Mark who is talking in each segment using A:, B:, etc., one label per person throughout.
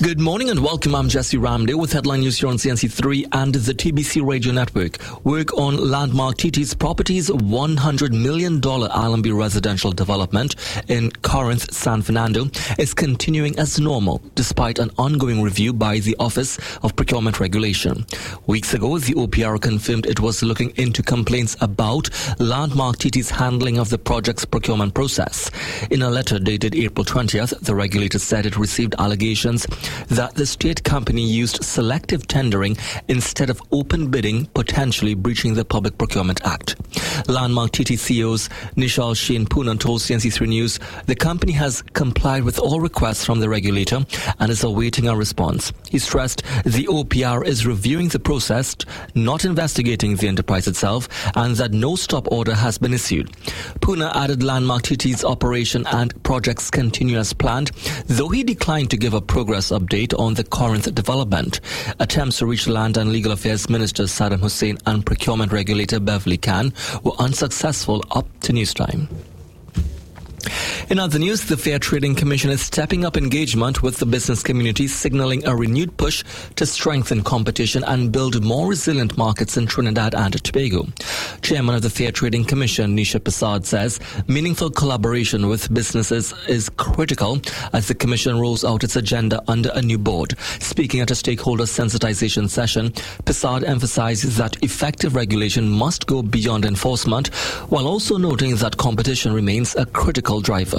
A: Good morning and welcome. I'm Jesse Ramdale with headline news here on CNC3 and the TBC Radio Network. Work on Landmark TT's Properties $100 million Allenby residential development in Corinth, San Fernando is continuing as normal despite an ongoing review by the Office of Procurement Regulation. Weeks ago, the OPR confirmed it was looking into complaints about Landmark TT's handling of the project's procurement process. In a letter dated April 20th, the regulator said it received allegations that the state company used selective tendering instead of open bidding, potentially breaching the Public Procurement Act. Landmark TT CEO's Nishal Shane Poonen told CNC3 News the company has complied with all requests from the regulator and is awaiting a response. He stressed the OPR is reviewing the process, not investigating the enterprise itself, and that no stop order has been issued. Poonen added Landmark TT's operation and projects continue as planned, though he declined to give a progress update on the Corinth development. Attempts to reach Land and Legal Affairs Minister Saddam Hussein and Procurement Regulator Beverly Khan were unsuccessful up to news time. In other news, the Fair Trading Commission is stepping up engagement with the business community, signaling a renewed push to strengthen competition and build more resilient markets in Trinidad and Tobago. Chairman of the Fair Trading Commission, Nisha Prasad, says meaningful collaboration with businesses is critical as the Commission rolls out its agenda under a new board. Speaking at a stakeholder sensitization session, Prasad emphasizes that effective regulation must go beyond enforcement, while also noting that competition remains a critical driver.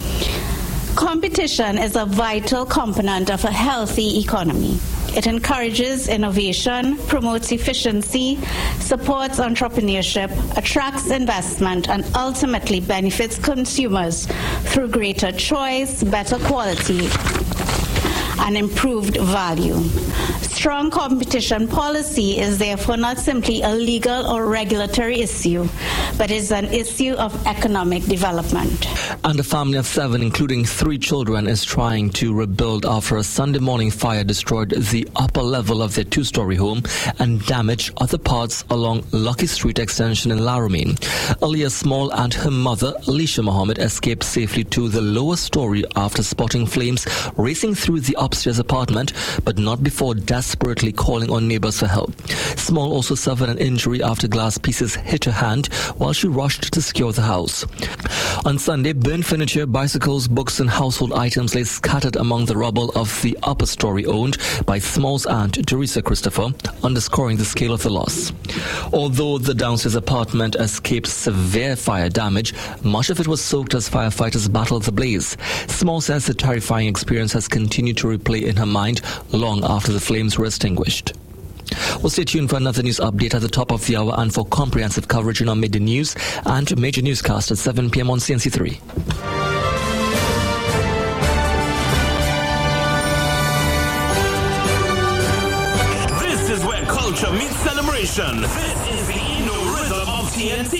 B: Competition is a vital component of a healthy economy. It encourages innovation, promotes efficiency, supports entrepreneurship, attracts investment, and ultimately benefits consumers through greater choice, better quality, and improved value. Strong competition policy is therefore not simply a legal or regulatory issue, but is an issue of economic development.
A: And a family of 7, including 3 children, is trying to rebuild after a Sunday morning fire destroyed the upper level of their 2-story home and damaged other parts along Lucky Street extension in Laramie. Aliyah Small and her mother, Alicia Mohammed, escaped safely to the lower story after spotting flames racing through the upstairs apartment, but not before desperately calling on neighbors for help. Small also suffered an injury after glass pieces hit her hand while she rushed to secure the house. On Sunday, burnt furniture, bicycles, books and household items lay scattered among the rubble of the upper story owned by Small's aunt, Teresa Christopher, underscoring the scale of the loss. Although the downstairs apartment escaped severe fire damage, much of it was soaked as firefighters battled the blaze. Small says the terrifying experience has continued to replay in her mind long after the flames were extinguished. Well, stay tuned for another news update at the top of the hour and for comprehensive coverage in our midday news and major newscast at 7 p.m. on CNC3.
C: This is where culture meets celebration. This is the Inno Rhythm of TNT.